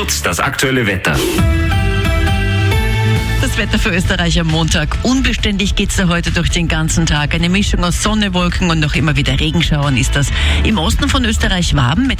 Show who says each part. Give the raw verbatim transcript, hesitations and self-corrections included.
Speaker 1: Jetzt das aktuelle Wetter.
Speaker 2: Das Wetter für Österreich am Montag. Unbeständig geht's da heute durch den ganzen Tag. Eine Mischung aus Sonne, Wolken und noch immer wieder Regenschauern ist das. Im Osten von Österreich warm mit